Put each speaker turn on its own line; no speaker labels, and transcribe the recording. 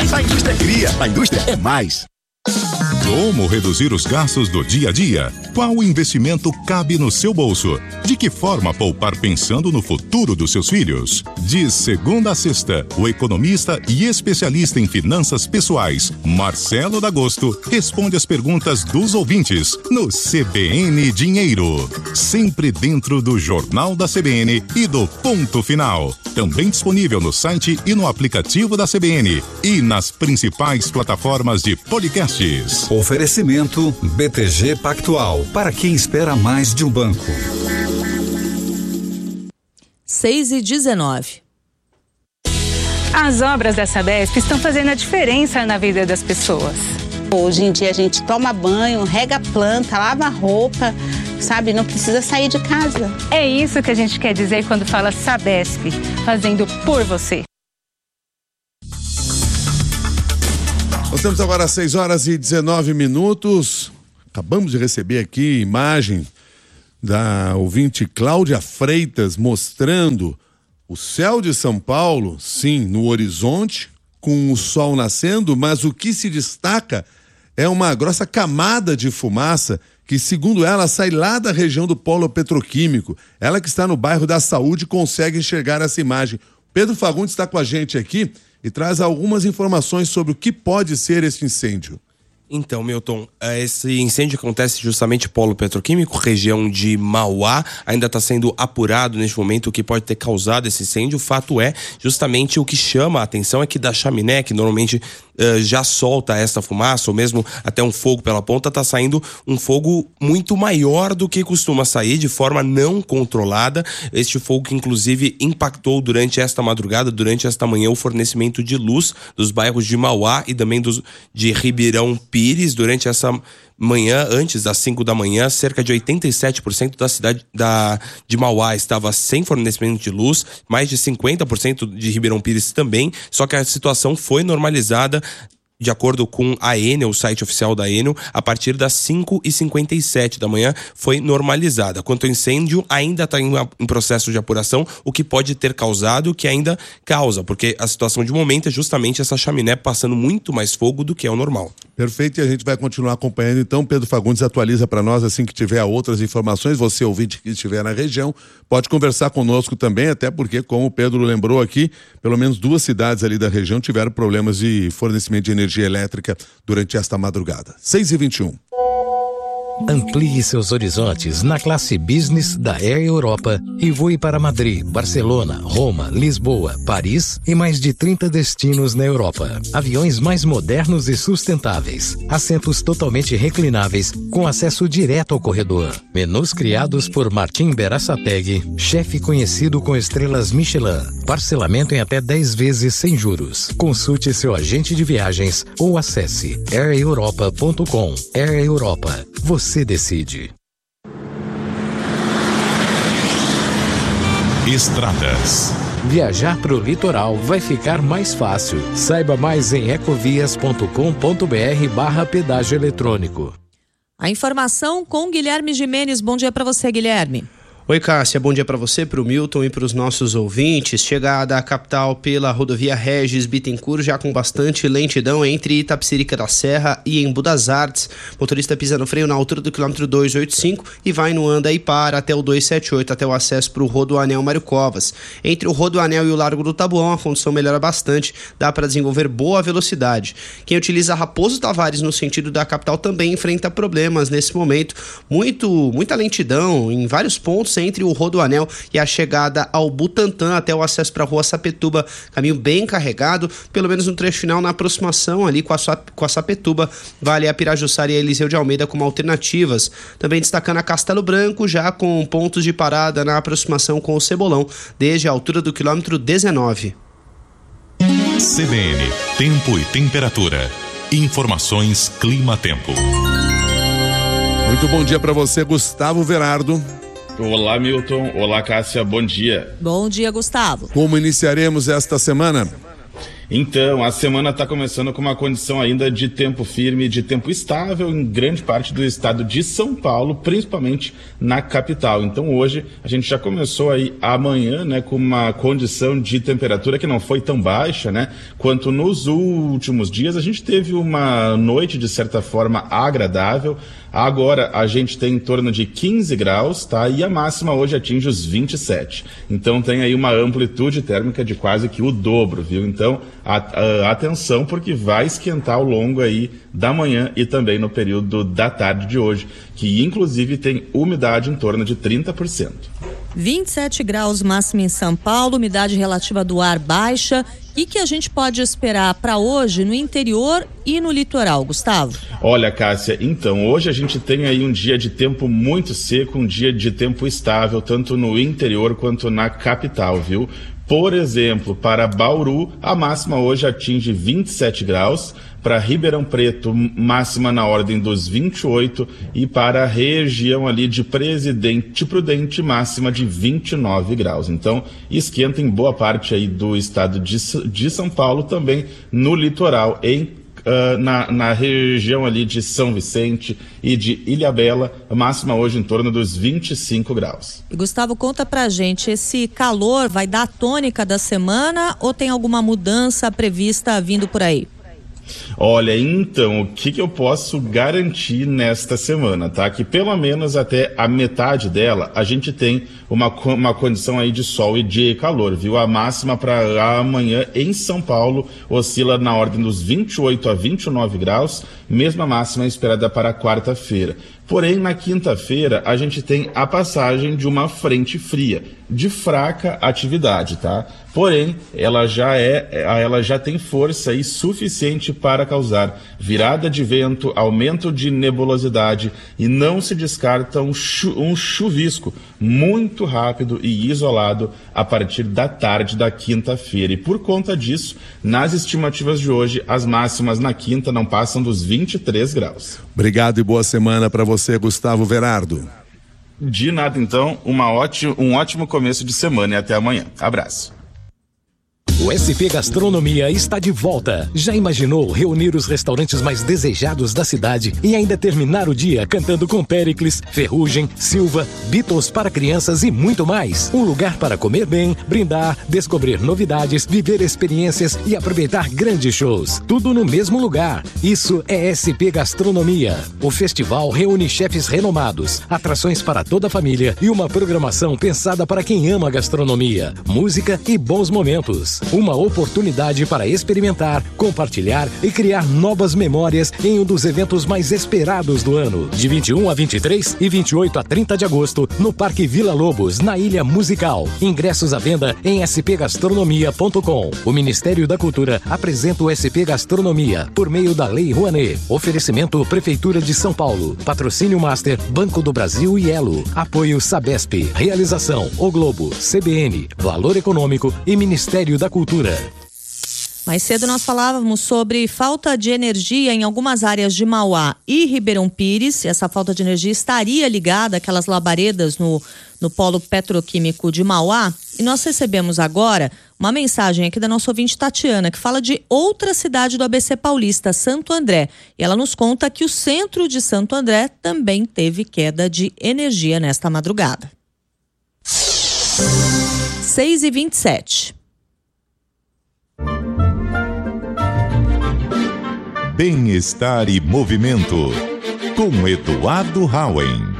A indústria cria, a indústria é mais.
Como reduzir os gastos do dia a dia? Qual investimento cabe no seu bolso? De que forma poupar pensando no futuro dos seus filhos? De segunda a sexta, o economista e especialista em finanças pessoais, Marcelo D'Agosto, responde as perguntas dos ouvintes no CBN Dinheiro. Sempre dentro do Jornal da CBN e do Ponto Final. Também disponível no site e no aplicativo da CBN e nas principais plataformas de podcasts.
Oferecimento BTG Pactual, para quem espera mais de um banco.
6h19.
As obras da Sabesp estão fazendo a diferença na vida das pessoas.
Hoje em dia a gente toma banho, rega a planta, lava a roupa, sabe? Não precisa sair de casa.
É isso que a gente quer dizer quando fala Sabesp, fazendo por você.
Nós temos agora 6h19. Acabamos de receber aqui imagem da ouvinte Cláudia Freitas mostrando o céu de São Paulo, sim, no horizonte, com o sol nascendo, mas o que se destaca é uma grossa camada de fumaça que, segundo ela, sai lá da região do polo petroquímico. Ela que está no bairro da Saúde consegue enxergar essa imagem. Pedro Fagundes está com a gente aqui e traz algumas informações sobre o que pode ser esse incêndio.
Então, Milton, esse incêndio acontece justamente no polo petroquímico, região de Mauá. Ainda está sendo apurado neste momento o que pode ter causado esse incêndio. O fato é, justamente o que chama a atenção é que da chaminé, que normalmente já solta essa fumaça, ou mesmo até um fogo pela ponta, está saindo um fogo muito maior do que costuma sair, de forma não controlada. Este fogo que inclusive impactou durante esta madrugada, durante esta manhã, o fornecimento de luz dos bairros de Mauá e também de Ribeirão Pires. Durante essa manhã, antes das 5 da manhã, cerca de 87% da cidade de Mauá estava sem fornecimento de luz, mais de 50% de Ribeirão Pires também, só que a situação foi normalizada, de acordo com a Enel, o site oficial da Enel, a partir das 5h57 da manhã foi normalizada. Quanto ao incêndio, ainda está em processo de apuração, o que pode ter causado, o que ainda causa, porque a situação de momento é justamente essa chaminé passando muito mais fogo do que é o normal.
Perfeito, e a gente vai continuar acompanhando. Então, Pedro Fagundes atualiza para nós assim que tiver outras informações. Você, ouvinte que estiver na região, pode conversar conosco também, até porque, como o Pedro lembrou aqui, pelo menos 2 cidades ali da região tiveram problemas de fornecimento de energia elétrica durante esta madrugada. 6h21.
Amplie seus horizontes na classe Business da Air Europa e voe para Madrid, Barcelona, Roma, Lisboa, Paris e mais de 30 destinos na Europa. Aviões mais modernos e sustentáveis, assentos totalmente reclináveis com acesso direto ao corredor. Menus criados por Martim Berasategui, chefe conhecido com estrelas Michelin. Parcelamento em até 10 vezes sem juros. Consulte seu agente de viagens ou acesse aireuropa.com. Air Europa. Você decide.
Estradas.
Viajar para o litoral vai ficar mais fácil. Saiba mais em ecovias.com.br/pedágio eletrônico.
A informação com Guilherme Gimenez. Bom dia para você, Guilherme.
Oi, Cássia, bom dia para você, para o Milton e para os nossos ouvintes. Chegada à capital pela rodovia Regis Bittencourt, já com bastante lentidão entre Itapecerica da Serra e Embu das Artes. Motorista pisa no freio na altura do quilômetro 285 e vai no Andaipara até o 278, até o acesso para o Rodoanel Mário Covas. Entre o Rodoanel e o Largo do Taboão, a condição melhora bastante, dá para desenvolver boa velocidade. Quem utiliza Raposo Tavares no sentido da capital também enfrenta problemas nesse momento. Muita lentidão em vários pontos entre o Rodoanel e a chegada ao Butantã até o acesso para a Rua Sapituba, caminho bem carregado, pelo menos no trecho final na aproximação ali com a Sapituba, vale a Pirajussara e a Eliseu de Almeida como alternativas. Também destacando a Castelo Branco, já com pontos de parada na aproximação com o Cebolão, desde a altura do quilômetro 19.
CBN, tempo e temperatura. Informações Clima-Tempo.
Muito bom dia para você, Gustavo Verardo.
Olá, Milton. Olá, Cássia. Bom dia.
Bom dia, Gustavo.
Como iniciaremos esta semana?
Então, a semana está começando com uma condição ainda de tempo firme, de tempo estável em grande parte do estado de São Paulo, principalmente na capital. Então, hoje a gente já começou aí amanhã, né, com uma condição de temperatura que não foi tão baixa, né, quanto nos últimos dias. A gente teve uma noite, de certa forma, agradável. Agora a gente tem em torno de 15 graus, tá? E a máxima hoje atinge os 27. Então tem aí uma amplitude térmica de quase que o dobro, viu? Então, atenção, porque vai esquentar ao longo aí da manhã e também no período da tarde de hoje, que inclusive tem umidade em torno de 30%.
27 graus máximo em São Paulo, umidade relativa do ar baixa. O que a gente pode esperar para hoje no interior e no litoral, Gustavo?
Olha, Cássia, então, hoje a gente tem aí um dia de tempo muito seco, um dia de tempo estável, tanto no interior quanto na capital, viu? Por exemplo, para Bauru, a máxima hoje atinge 27 graus, para Ribeirão Preto, máxima na ordem dos 28, e para a região ali de Presidente Prudente, máxima de 29 graus. Então, esquenta em boa parte aí do estado de São Paulo, também no litoral, na região ali de São Vicente e de Ilhabela, máxima hoje em torno dos 25 graus.
E Gustavo, conta pra gente, esse calor vai dar a tônica da semana ou tem alguma mudança prevista vindo por aí?
Olha, então, o que eu posso garantir nesta semana, tá? Que pelo menos até a metade dela, a gente tem uma condição aí de sol e de calor, viu? A máxima para amanhã em São Paulo oscila na ordem dos 28 a 29 graus, mesma máxima esperada para quarta-feira. Porém, na quinta-feira, a gente tem a passagem de uma frente fria, de fraca atividade, tá? Porém, ela já tem força aí suficiente para causar virada de vento, aumento de nebulosidade e não se descarta um chuvisco muito rápido e isolado a partir da tarde da quinta-feira. E por conta disso, nas estimativas de hoje, as máximas na quinta não passam dos 23 graus.
Obrigado e boa semana para você, Gustavo Verardo.
De nada, então, um ótimo começo de semana e até amanhã. Abraço.
O SP Gastronomia está de volta. Já imaginou reunir os restaurantes mais desejados da cidade e ainda terminar o dia cantando com Péricles, Ferrugem, Silva, Beatles para crianças e muito mais? Um lugar para comer bem, brindar, descobrir novidades, viver experiências e aproveitar grandes shows. Tudo no mesmo lugar. Isso é SP Gastronomia. O festival reúne chefes renomados, atrações para toda a família e uma programação pensada para quem ama gastronomia, música e bons momentos. Uma oportunidade para experimentar, compartilhar e criar novas memórias em um dos eventos mais esperados do ano. De 21 a 23 e 28 a 30 de agosto, no Parque Vila Lobos, na Ilha Musical. Ingressos à venda em spgastronomia.com. O Ministério da Cultura apresenta o SP Gastronomia por meio da Lei Rouanet. Oferecimento Prefeitura de São Paulo. Patrocínio Master, Banco do Brasil e Elo. Apoio Sabesp. Realização O Globo, CBN, Valor Econômico e Ministério da Cultura.
Mais cedo nós falávamos sobre falta de energia em algumas áreas de Mauá e Ribeirão Pires. Essa falta de energia estaria ligada àquelas labaredas no polo petroquímico de Mauá. E nós recebemos agora uma mensagem aqui da nossa ouvinte Tatiana, que fala de outra cidade do ABC paulista, Santo André. E ela nos conta que o centro de Santo André também teve queda de energia nesta madrugada. 6h27.
Bem-estar e movimento, com Eduardo Hauen.